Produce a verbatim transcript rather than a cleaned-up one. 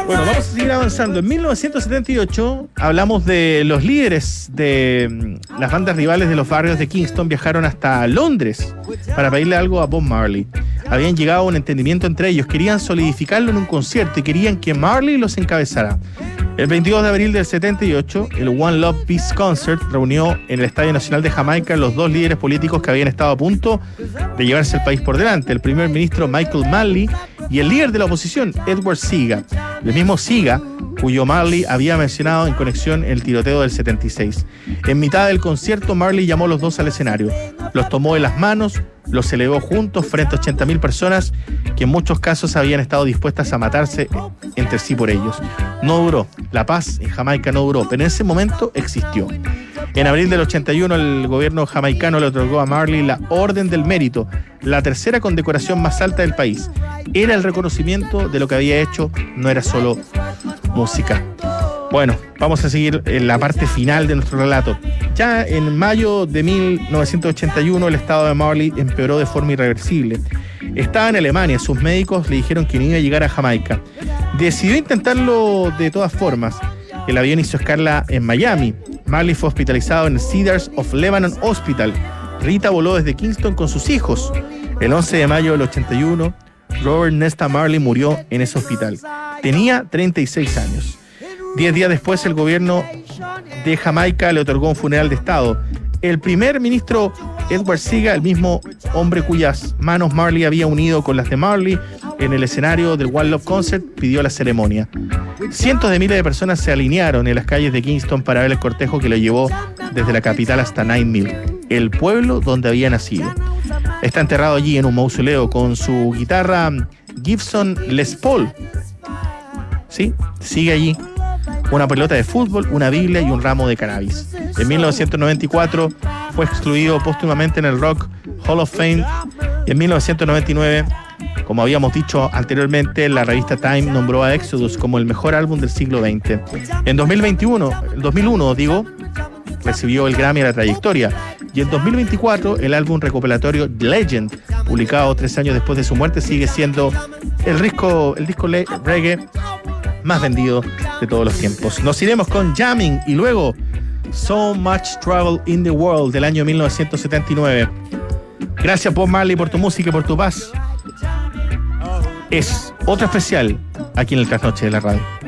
Bueno, vamos a seguir avanzando. En mil novecientos setenta y ocho hablamos de los líderes de las bandas rivales de los barrios de Kingston. Viajaron hasta Londres para pedirle algo a Bob Marley. Habían llegado a un entendimiento entre ellos, querían solidificarlo en un concierto y querían que Marley los encabezara. El veintidós de abril del setenta y ocho, el One Love Peace Concert reunió en el Estadio Nacional de Jamaica los dos líderes políticos que habían estado a punto de llevarse el país por delante, el primer ministro Michael Manley y el líder de la oposición, Edward Seaga. El mismo Seaga, cuyo Marley había mencionado en conexión el tiroteo del setenta y seis. En mitad del concierto, Marley llamó a los dos al escenario, los tomó en las manos, los elevó juntos frente a ochenta mil personas que en muchos casos habían estado dispuestas a matarse entre sí por ellos. No duró, la paz en Jamaica no duró, pero en ese momento existió. En abril del ochenta y uno, el gobierno jamaicano le otorgó a Marley la Orden del Mérito, la tercera condecoración más alta del país. Era el reconocimiento de lo que había hecho, no era solo música. Bueno, vamos a seguir en la parte final de nuestro relato. Ya en mayo de mil novecientos ochenta y uno, el estado de Marley empeoró de forma irreversible. Estaba en Alemania, sus médicos le dijeron que no iba a llegar a Jamaica. Decidió intentarlo de todas formas. El avión hizo escala en Miami. Marley fue hospitalizado en el Cedars of Lebanon Hospital. Rita voló desde Kingston con sus hijos. El once de mayo del ochenta y uno, Robert Nesta Marley murió en ese hospital. Tenía treinta y seis años. Diez días después, el gobierno de Jamaica le otorgó un funeral de Estado. El primer ministro Edward Seaga, el mismo hombre cuyas manos Marley había unido con las de Marley en el escenario del One Love Concert, pidió la ceremonia. Cientos de miles de personas se alinearon en las calles de Kingston para ver el cortejo que lo llevó desde la capital hasta Nine Mill, el pueblo donde había nacido. Está enterrado allí en un mausoleo con su guitarra Gibson Les Paul. Sí, sigue allí. Una pelota de fútbol, una Biblia y un ramo de cannabis. En mil novecientos noventa y cuatro fue excluido póstumamente en el Rock Hall of Fame. Y en mil novecientos noventa y nueve, como habíamos dicho anteriormente, la revista Time nombró a Exodus como el mejor álbum del siglo veinte. En dos mil veintiuno, dos mil uno, digo, recibió el Grammy a la trayectoria. Y en dos mil veinticuatro, el álbum recopilatorio Legend, publicado tres años después de su muerte, sigue siendo el disco, el disco reggae más vendido de todos los tiempos. Nos iremos con Jamming y luego So Much Trouble in the World del año mil novecientos setenta y nueve. Gracias, Bob Marley, por tu música y por tu paz. Es otro especial aquí en el Trasnoche de la Radio.